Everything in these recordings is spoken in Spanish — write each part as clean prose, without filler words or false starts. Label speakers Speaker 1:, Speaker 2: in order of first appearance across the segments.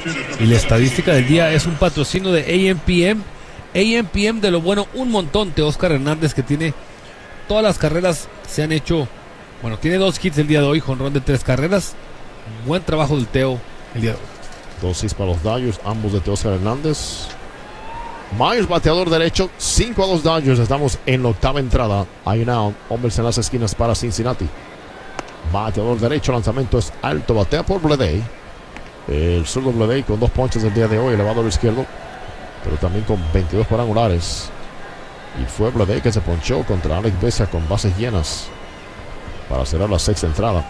Speaker 1: Y la estadística del día es un patrocinio de AMPM. AMPM de lo bueno, un montón. Teóscar Hernández, que tiene todas las carreras, se han hecho. Bueno, tiene 2 hits el día de hoy, jonrón de 3 carreras. Buen trabajo del Teo el día de hoy.
Speaker 2: 2 hits para los Dodgers, ambos de Teóscar Hernández. Myers, bateador derecho, 5-2 Dodgers. Estamos en la octava entrada. Hay now, hombres en las esquinas para Cincinnati. Bateador derecho, lanzamiento es alto, batea por Bleday. El zurdo Bleday con 2 ponches el día de hoy, elevador izquierdo, pero también con 22 cuadrangulares. Y fue Bleday que se ponchó contra Alex Besa con bases llenas para cerrar la sexta entrada.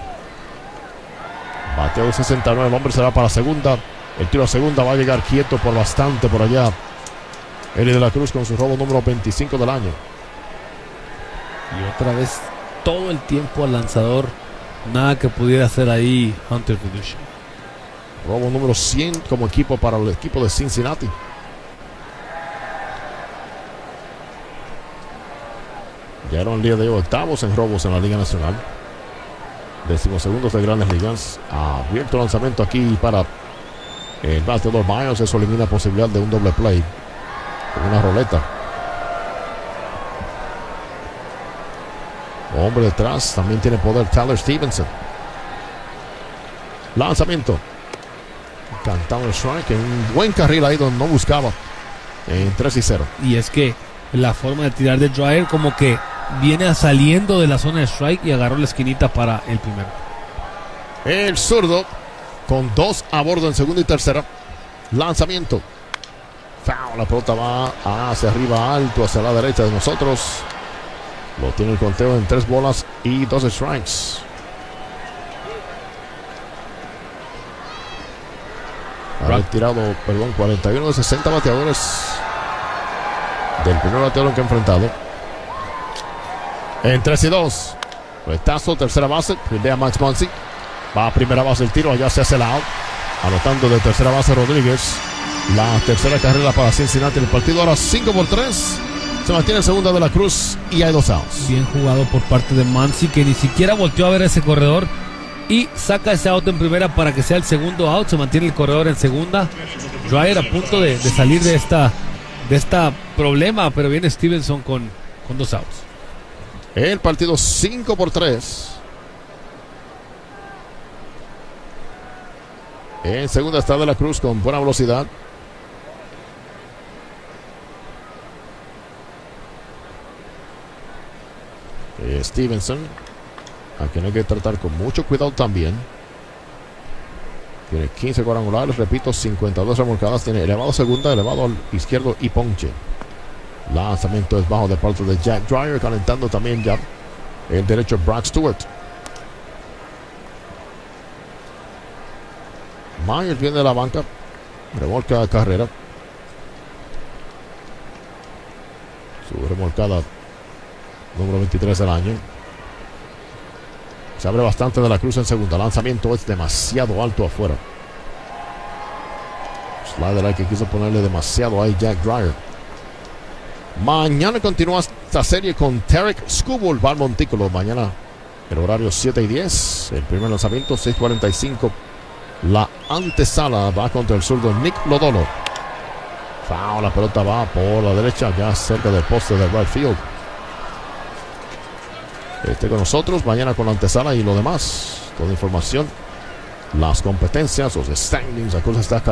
Speaker 2: Bateo 69, el hombre será para segunda. El tiro a segunda va a llegar quieto por bastante por allá. Eli de la Cruz con su robo número 25 del año.
Speaker 1: Y otra vez todo el tiempo al lanzador. Nada que pudiera hacer ahí Hunter Fiducia.
Speaker 2: Robo número 100 como equipo para el equipo de Cincinnati. Ya eran el día de hoy octavos en robos en la Liga Nacional. 12º de Grandes Ligas. Abierto lanzamiento aquí para el bateador Myers. Eso elimina posibilidad de un doble play con una roleta. Hombre detrás, también tiene poder Tyler Stevenson. Lanzamiento. Cantado el strike en un buen carril ahí donde no buscaba. En 3-0.
Speaker 1: Y es que la forma de tirar de Dreyer como que viene saliendo de la zona de strike y agarró la esquinita para el primero.
Speaker 2: El zurdo con 2 a bordo en segunda y tercera. Lanzamiento. Foul, la pelota va hacia arriba, alto, hacia la derecha de nosotros. Lo tiene el conteo en 3 bolas y 2 strikes. Ha tirado, 41 de 60 bateadores del primer bateador que ha enfrentado. En 3-2. Retazo, tercera base. Fildea Max Muncy. Va a primera base el tiro. Allá se hace la out. Anotando de tercera base Rodríguez. La tercera carrera para Cincinnati. El partido ahora 5-3. Se mantiene en segunda de la Cruz y hay 2 outs.
Speaker 1: Bien jugado por parte de Muncy, que ni siquiera volteó a ver a ese corredor y saca ese out en primera para que sea el segundo out. Se mantiene el corredor en segunda. Dreyer a punto de salir de esta problema, pero viene Stevenson con 2 outs.
Speaker 2: El partido 5-3. En segunda está De la Cruz con buena velocidad. Stevenson, a quien hay que tratar con mucho cuidado también. Tiene 15 cuadrangulares, repito, 52 remolcadas. Tiene elevado segunda, elevado al izquierdo y ponche. Lanzamiento es bajo de parte de Jack Dreyer, calentando también ya el derecho Brad Stewart. Myers viene de la banca, remolca carrera. Su remolcada número 23 del año. Se abre bastante De la Cruz en segunda. Lanzamiento es demasiado alto afuera. Slider ahí que quiso ponerle demasiado ahí Jack Dreyer. Mañana continúa esta serie con Tarek Skubal, va al montículo. Mañana el horario 7:10. El primer lanzamiento 6:45. La antesala va contra el zurdo Nick Lodolo. Foul, la pelota va por la derecha, ya cerca del poste del right field. Esté con nosotros mañana con la antesala y lo demás. Toda información, las competencias, los standings, la cosa está caliente.